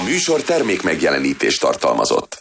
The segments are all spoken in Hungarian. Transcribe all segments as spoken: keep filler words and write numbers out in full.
műsor termék megjelenítést tartalmazott.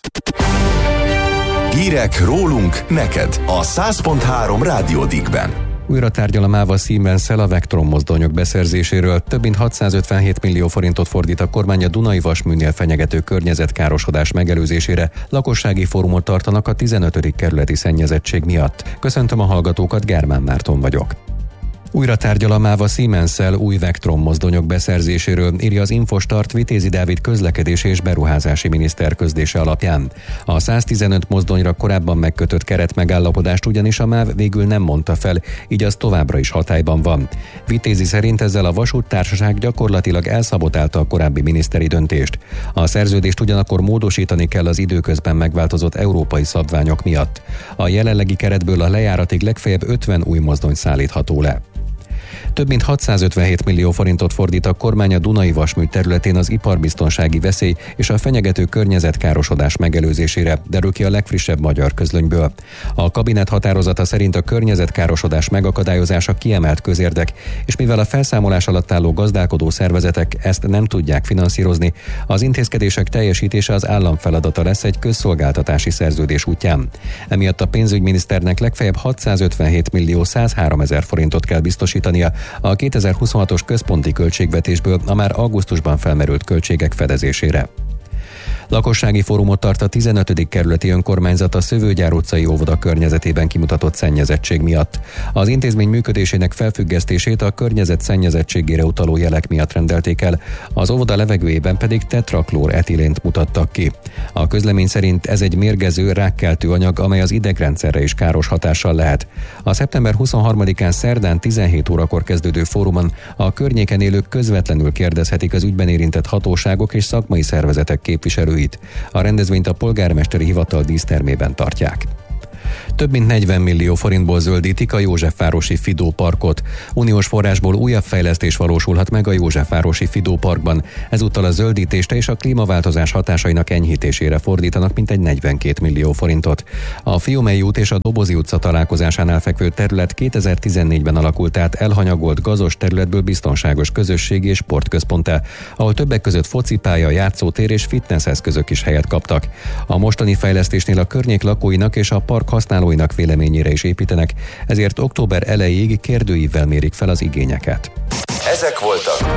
Hírek rólunk neked a száz pont három Rádió Dickben. Újra tárgyal a MÁV Siemens-szel a Vectron mozdonyok beszerzéséről. Több mint hatszázötvenhét millió forintot fordít a kormány a Dunai Vasműnél fenyegető környezetkárosodás megelőzésére. Lakossági fórumot tartanak a tizenötödik kerületi szennyezettség miatt. Köszöntöm a hallgatókat, Gármán Márton vagyok. Újra tárgyal a MÁV Siemens-szel új Vectron mozdonyok beszerzéséről, írja az Infostart Vitézi Dávid közlekedési és beruházási miniszter közlése alapján. A száztizenöt mozdonyra korábban megkötött keretmegállapodást ugyanis a MÁV végül nem mondta fel, így az továbbra is hatályban van. Vitézi szerint ezzel a vasúttársaság gyakorlatilag elszabotálta a korábbi miniszteri döntést. A szerződést ugyanakkor módosítani kell az időközben megváltozott európai szabványok miatt. A jelenlegi keretből a lejáratig legfeljebb ötven új mozdony szállítható le. Több mint hatszázötvenhét millió forintot fordít a kormány a Dunai Vasmű területén az iparbiztonsági veszély és a fenyegető környezetkárosodás megelőzésére, derül ki a legfrissebb magyar közlönyből. A kabinet határozata szerint a környezetkárosodás megakadályozása kiemelt közérdek, és mivel a felszámolás alatt álló gazdálkodó szervezetek ezt nem tudják finanszírozni, az intézkedések teljesítése az állam feladata lesz egy közszolgáltatási szerződés útján. Emiatt a pénzügyminiszternek legfeljebb hatszázötvenhét millió százháromezer forintot kell biztosítania a kétezer-huszonhatos központi költségvetésből a már augusztusban felmerült költségek fedezésére. Lakossági fórumot tart a tizenötödik kerületi önkormányzat a Szövőgyár utcai óvoda környezetében kimutatott szennyezettség miatt. Az intézmény működésének felfüggesztését a környezet szennyezettségére utaló jelek miatt rendelték el, az óvoda levegőjében pedig tetraklór etilént mutattak ki. A közlemény szerint ez egy mérgező, rákkeltő anyag, amely az idegrendszerre is káros hatással lehet. A szeptember huszonharmadikán szerdán tizenhét órakor kezdődő fórumon a környéken élők közvetlenül kérdezhetik az ügyben érintett hatóságok és szakmai szervezetek képviselőit. A rendezvényt a polgármesteri hivatal dísztermében tartják. Több mint negyven millió forintból zöldítik a Józsefvárosi Fidó parkot. Uniós forrásból újabb fejlesztés valósulhat meg a Józsefvárosi Fidó parkban. Ezúttal a zöldítésre és a klímaváltozás hatásainak enyhítésére fordítanak mintegy negyvenkét millió forintot. A Fiumei út és a Dobozi utca találkozásánál fekvő terület kétezer-tizennégyben alakult át elhanyagolt gazos területből biztonságos közösségi és sportközponttá, ahol többek között focipálya, játszótér és fitnesseszközök is helyet kaptak. A mostani fejlesztésnél a környék lakóinak és a park használóinak véleményére is építenek, ezért október elejéig kérdőívvel mérik fel az igényeket. Ezek voltak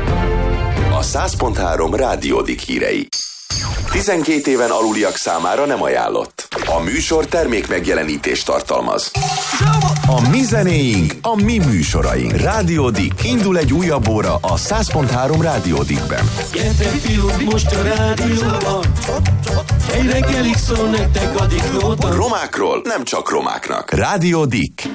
a száz pont három Rádió Dick hírei. tizenkét éven aluliak számára nem ajánlott. A műsor termék megjelenítést tartalmaz. A mi zenéink, a mi műsoraink. Rádió Dick. Indul egy újabb óra a száz pont három Rádió Dickben. Gyertek fiúk, most a rádióban. Egy reggelig szól nektek a Dick Nóta. Romákról nem csak romáknak. Rádió Dick.